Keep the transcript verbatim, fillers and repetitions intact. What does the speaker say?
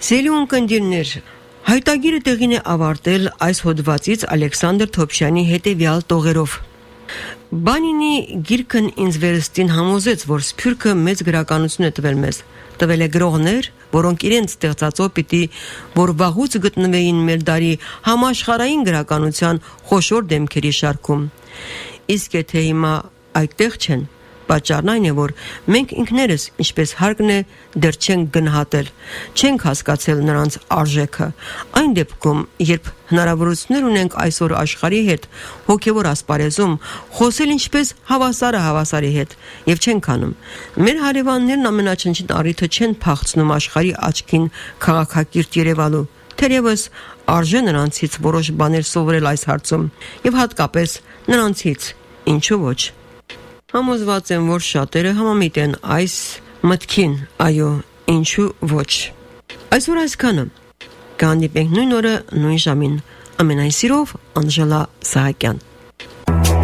Սիրելի ունկնդիրներ, հայտագիրը տեղին է ավարտել այս հոդվածից Ալեքսանդր Թոփշյանի հետևյալ տողերով. Բանինի գիրքն ինձ վերստին համոզեց, որ Սփյուռքը մեծ գրականություն է տվել մեզ, տվել է գրողներ, որոնք իրենց ստեղծածով պիտի որ վաղուց գտնվեին մեր դարի համաշխարհային գրականության խոշոր դեմքերի շարքում։ Իսկ եթե հիմա այդտեղ չեն, պատճառն այն է, որ մենք ինքներս, ինչպես հարկն է, դեռ չենք գնահատել, չենք հասկացել նրանց արժեքը։ Այն դեպքում, երբ հնարավորություններ ունենք այսօր աշխարհի հետ, հոգևոր ասպարեզում, խոսել ինչպես հավասարը հավասարի հետ, եւ չենք անում։ Մեր հարևաններն ամենաչնչին առիթը չեն փախցնում աշխարհի աչքին քաղաքակիրթ երևալու, թերևս արժե նրանցից որոշ բաներ սովորել այս հարցում, եւ հատկապես նրանցից, ինչու ոչ։ Համոզված եմ, որ շատերը համամիտ են այս մտքին, այո, ինչու ոչ։ Այսօր այսքանը։ Կհանդիպենք նույն օրը, նույն ժամին։ Ամենայն սիրով, Անժելա Սահակյան։